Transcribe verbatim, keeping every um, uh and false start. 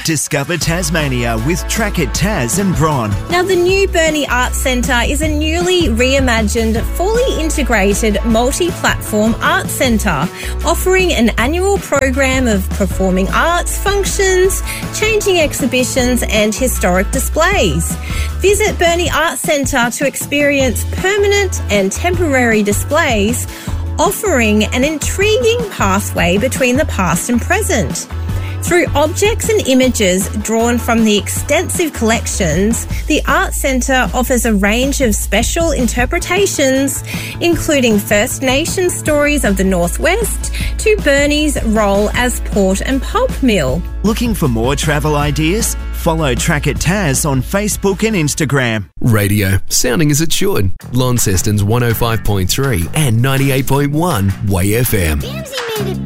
Discover Tasmania with Track It Tas and Bron. Now, the new Burnie Arts Centre is a newly reimagined, fully integrated, multi-platform arts centre, offering an annual program of performing arts, functions, changing exhibitions and historic displays. Visit Burnie Arts Centre to experience permanent and temporary displays, offering an intriguing pathway between the past and present. Through objects and images drawn from the extensive collections, the Arts Centre offers a range of special interpretations, including First Nation stories of the Northwest to Burnie's role as port and pulp mill. Looking for more travel ideas? Follow Track It Tas on Facebook and Instagram. Radio, sounding as it should. Launceston's one oh five point three and ninety-eight point one Way F M.